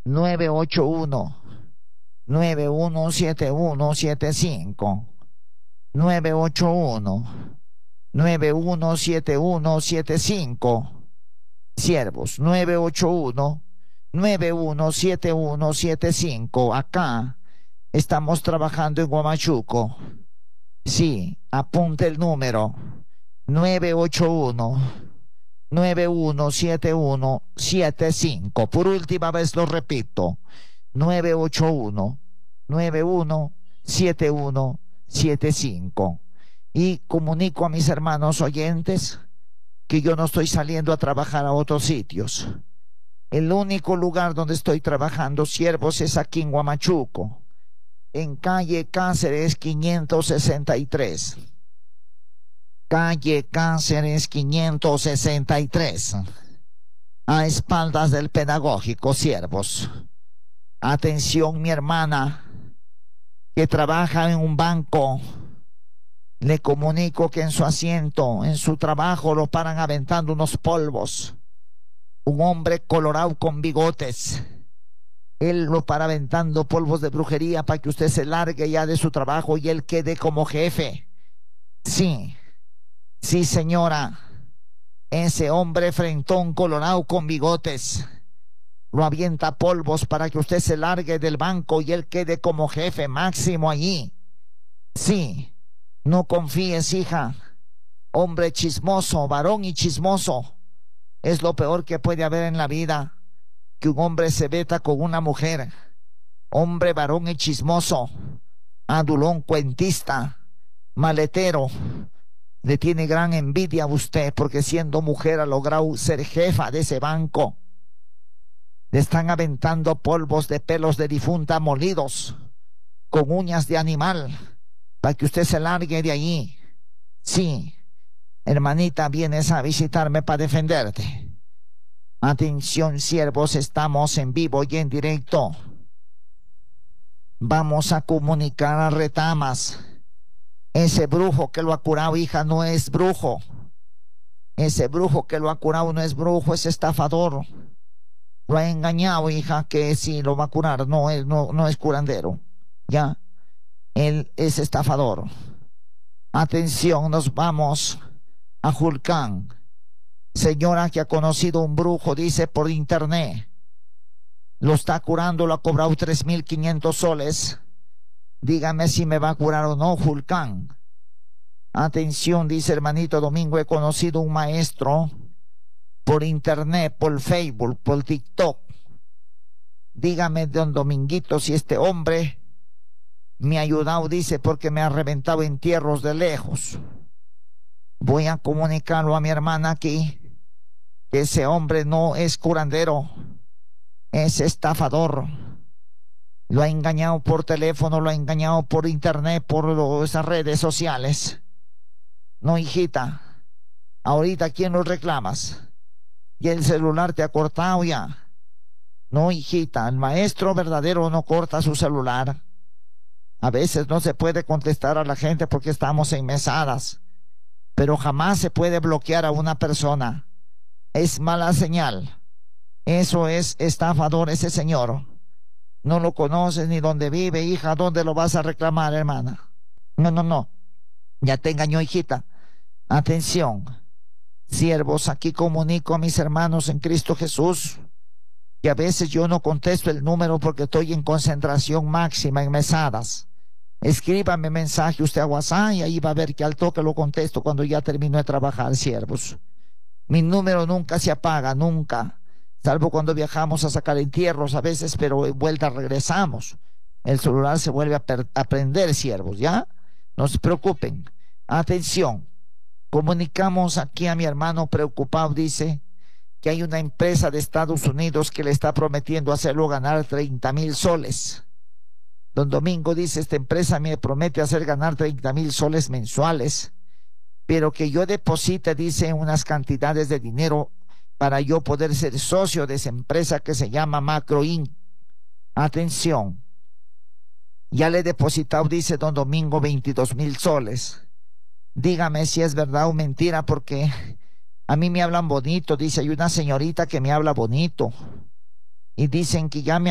981-917175. 981-917175. Siervos, 981-917175. Acá estamos trabajando en Huamachuco. Sí, apunte el número. 981-917175. Por última vez lo repito. 981-917175. Y comunico a mis hermanos oyentes que yo no estoy saliendo a trabajar a otros sitios. El único lugar donde estoy trabajando, siervos, es aquí en Huamachuco, en calle Cáceres 563. Calle Cáceres 563. A espaldas del pedagógico, siervos. Atención, mi hermana, que trabaja en un banco. Le comunico que en su asiento, en su trabajo, lo paran aventando unos polvos. Un hombre colorado con bigotes. Él lo para aventando polvos de brujería para que usted se largue ya de su trabajo y él quede como jefe. Sí, sí, señora. Ese hombre frentón colorado con bigotes lo avienta polvos para que usted se largue del banco y él quede como jefe máximo allí. Sí. No confíes, hija. Hombre chismoso, varón y chismoso. Es lo peor que puede haber en la vida, que un hombre se meta con una mujer. Hombre, varón y chismoso. Adulón, cuentista, maletero. Le tiene gran envidia a usted porque siendo mujer ha logrado ser jefa de ese banco. Le están aventando polvos de pelos de difunta molidos con uñas de animal para que usted se largue de allí. Sí, hermanita, vienes a visitarme para defenderte. Atención, siervos, estamos en vivo y en directo. Vamos a comunicar a Retamas. Ese brujo que lo ha curado, hija, no es brujo. Ese brujo que lo ha curado no es brujo, es estafador. Lo ha engañado, hija, que sí lo va a curar. No, él no es curandero. Ya. Él es estafador. Atención, nos vamos a Julcán. Señora que ha conocido un brujo, dice por internet. Lo está curando, lo ha cobrado 3.500 soles. Dígame si me va a curar o no, Julcán. Atención, dice hermanito Domingo, he conocido un maestro por internet, por Facebook, por TikTok. Dígame, don Dominguito, si este hombre me ha ayudado, dice, porque me ha reventado entierros de lejos. Voy a comunicarlo a mi hermana aquí, que ese hombre no es curandero, es estafador. Lo ha engañado por teléfono, lo ha engañado por internet, por esas redes sociales. No, hijita, ahorita ¿quién lo reclamas? Y el celular te ha cortado ya. No, hijita, el maestro verdadero no corta su celular. A veces no se puede contestar a la gente porque estamos en mesadas, pero jamás se puede bloquear a una persona. Es mala señal. Eso es estafador ese señor. No lo conoces ni dónde vive, hija. ¿Dónde lo vas a reclamar, hermana? No. Ya te engañó, hijita. Atención. Siervos, aquí comunico a mis hermanos en Cristo Jesús que a veces yo no contesto el número porque estoy en concentración máxima en mesadas. Escríbame mensaje usted a WhatsApp y ahí va a ver que al toque lo contesto cuando ya termino de trabajar, siervos. Mi número nunca se apaga, nunca. Salvo cuando viajamos a sacar entierros a veces, pero de vuelta regresamos. El celular se vuelve a prender, siervos, ¿ya? No se preocupen. Atención. Comunicamos aquí a mi hermano preocupado, dice que hay una empresa de Estados Unidos que le está prometiendo hacerlo ganar 30,000 soles. Don Domingo dice, esta empresa me promete hacer ganar 30,000 soles mensuales, pero que yo deposite, dice, unas cantidades de dinero para yo poder ser socio de esa empresa que se llama Macro Inc. Atención. Ya le he depositado, dice don Domingo, 22,000 soles. Dígame si es verdad o mentira, porque a mí me hablan bonito, dice, hay una señorita que me habla bonito. Y dicen que ya me